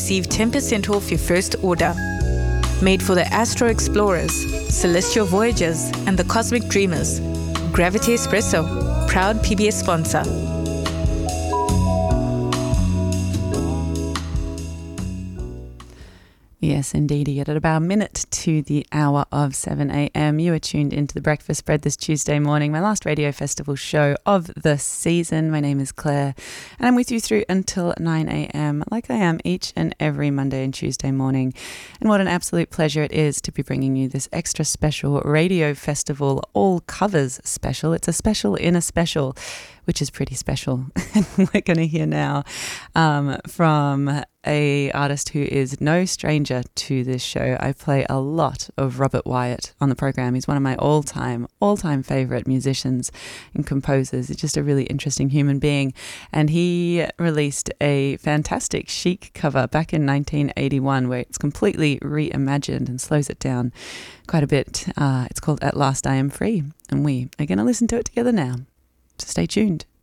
receive 10% off your first order. Made for the Astro Explorers, Celestial Voyagers, and the Cosmic Dreamers. Gravity Espresso, proud PBS sponsor. Yes, indeedy. At about a minute to the hour of 7 a.m, you are tuned into The Breakfast Spread this Tuesday morning, my last radio festival show of the season. My name is Claire, and I'm with you through until 9 a.m, like I am each and every Monday and Tuesday morning. And what an absolute pleasure it is to be bringing you this extra special radio festival all covers special. It's a special in a special, which is pretty special. And we're going to hear now from a artist who is no stranger to this show. I play a lot of Robert Wyatt on the program. He's one of my all-time favourite musicians and composers. He's just a really interesting human being. And he released a fantastic Chic cover back in 1981 where it's completely reimagined and slows it down quite a bit. It's called At Last I Am Free. And we are going to listen to it together now. So stay tuned.